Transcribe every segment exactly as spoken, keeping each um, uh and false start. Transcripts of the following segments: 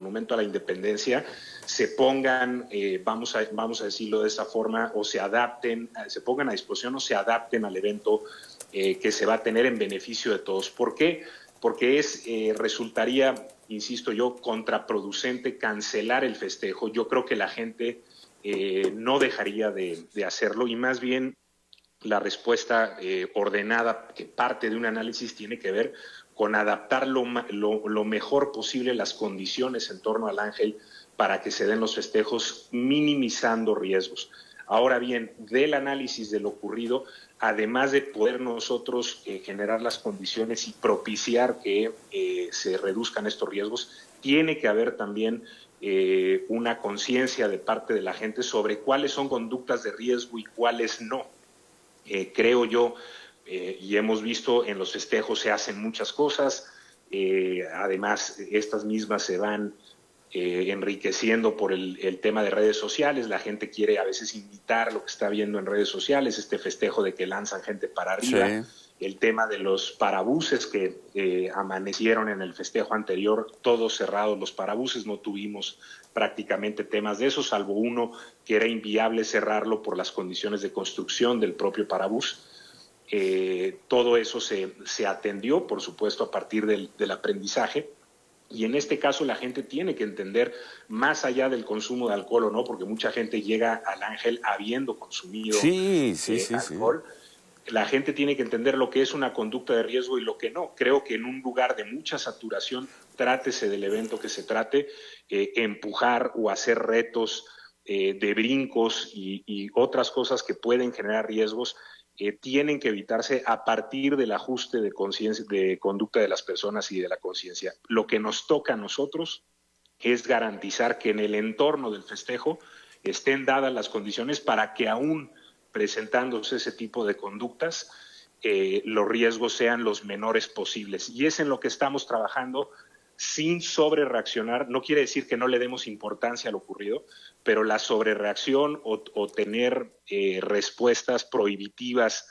Monumento a la Independencia se pongan, eh, vamos, a, vamos a decirlo de esa forma, o se adapten, se pongan a disposición o se adapten al evento eh, que se va a tener en beneficio de todos. ¿Por qué? Porque es, eh, resultaría, insisto yo, contraproducente cancelar el festejo. Yo creo que la gente eh, no dejaría de, de hacerlo, y más bien la respuesta eh, ordenada, que parte de un análisis, tiene que ver con adaptar lo, lo, lo mejor posible las condiciones en torno al Ángel para que se den los festejos, minimizando riesgos. Ahora bien, del análisis de lo ocurrido, además de poder nosotros eh, generar las condiciones y propiciar que eh, se reduzcan estos riesgos, tiene que haber también eh, una conciencia de parte de la gente sobre cuáles son conductas de riesgo y cuáles no. Eh, creo yo, eh, y hemos visto en los festejos se hacen muchas cosas, eh, además estas mismas se van eh, enriqueciendo por el, el tema de redes sociales. La gente quiere a veces imitar lo que está viendo en redes sociales, este festejo de que lanzan gente para arriba, sí. El tema de los parabuses que eh, amanecieron en el festejo anterior, todos cerrados los parabuses, no tuvimos prácticamente temas de eso, salvo uno que era inviable cerrarlo por las condiciones de construcción del propio parabús. Eh, todo eso se, se atendió, por supuesto, a partir del, del aprendizaje, y en este caso la gente tiene que entender, más allá del consumo de alcohol o no, porque mucha gente llega al Ángel habiendo consumido sí, sí, eh, sí, alcohol. Sí. La gente tiene que entender lo que es una conducta de riesgo y lo que no. Creo que en un lugar de mucha saturación, trátese del evento que se trate, eh, empujar o hacer retos eh, de brincos y, y otras cosas que pueden generar riesgos, eh, tienen que evitarse a partir del ajuste de conciencia, de conducta de las personas y de la conciencia. Lo que nos toca a nosotros es garantizar que en el entorno del festejo estén dadas las condiciones para que aún presentándose ese tipo de conductas, eh, los riesgos sean los menores posibles. Y es en lo que estamos trabajando sin sobrereaccionar. No quiere decir que no le demos importancia a lo ocurrido, pero la sobrereacción o, o tener eh, respuestas prohibitivas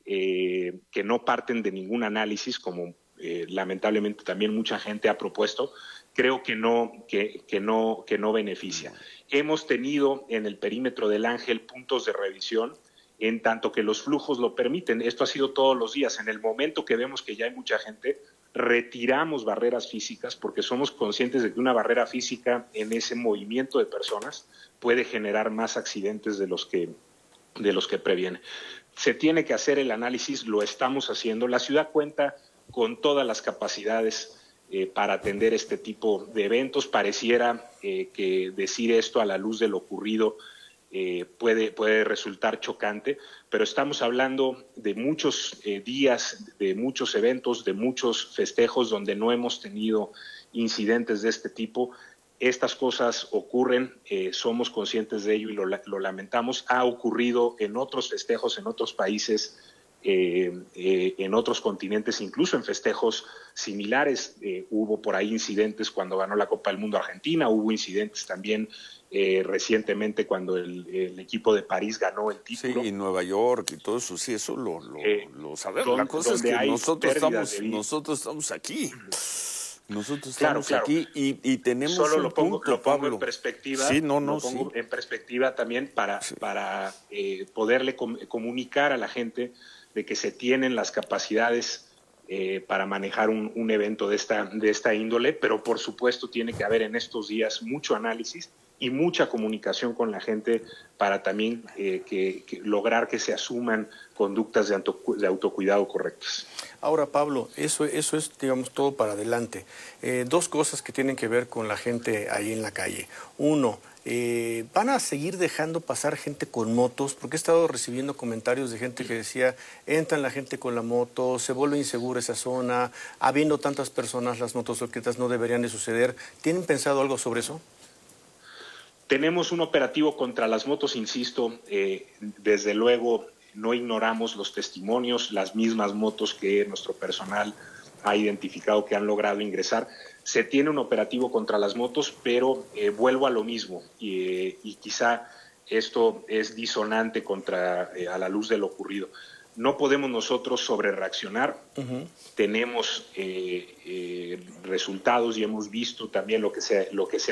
eh, que no parten de ningún análisis, como eh, lamentablemente también mucha gente ha propuesto, creo que no, que, que no, que no beneficia. Hemos tenido en el perímetro del Ángel puntos de revisión, en tanto que los flujos lo permiten. Esto ha sido todos los días. En el momento que vemos que ya hay mucha gente, retiramos barreras físicas, porque somos conscientes de que una barrera física en ese movimiento de personas puede generar más accidentes de los que, de los que previene. Se tiene que hacer el análisis, lo estamos haciendo. La ciudad cuenta con todas las capacidades eh, para atender este tipo de eventos. Pareciera eh, que decir esto a la luz de lo ocurrido Eh, puede, puede resultar chocante, pero estamos hablando de muchos eh, días, de muchos eventos, de muchos festejos donde no hemos tenido incidentes de este tipo. Estas cosas ocurren, eh, somos conscientes de ello y lo, lo lamentamos. Ha ocurrido en otros festejos, en otros países, eh, eh, en otros continentes, incluso en festejos similares. Eh, hubo por ahí incidentes cuando ganó la Copa del Mundo Argentina, hubo incidentes también Eh, recientemente cuando el, el equipo de París ganó el título. Sí, y Nueva York y todo eso, sí, eso lo, lo, eh, lo sabemos. Don, la cosa es que nosotros estamos, de nosotros estamos aquí. Nosotros claro, estamos claro. aquí y, y tenemos Solo un lo pongo, punto, lo pongo Pablo. en perspectiva. Sí, no, no, lo pongo sí. en perspectiva también para, sí. para eh, poderle com comunicar a la gente de que se tienen las capacidades eh, para manejar un, un evento de esta, de esta índole, pero por supuesto tiene que haber en estos días mucho análisis y mucha comunicación con la gente para también eh, que, que lograr que se asuman conductas de, auto, de autocuidado correctas. Ahora, Pablo, eso, eso es, digamos, todo para adelante. Eh, dos cosas que tienen que ver con la gente ahí en la calle. Uno, eh, ¿van a seguir dejando pasar gente con motos? Porque he estado recibiendo comentarios de gente que decía, entran la gente con la moto, se vuelve insegura esa zona, habiendo tantas personas, las motocicletas no deberían de suceder. ¿Tienen pensado algo sobre eso? Tenemos un operativo contra las motos, insisto, eh, desde luego no ignoramos los testimonios, las mismas motos que nuestro personal ha identificado que han logrado ingresar. Se tiene un operativo contra las motos, pero eh, vuelvo a lo mismo y, eh, y quizá esto es disonante contra, eh, a la luz de lo ocurrido. No podemos nosotros sobrereaccionar. Uh-huh. Tenemos eh, eh, resultados y hemos visto también lo que se, lo que se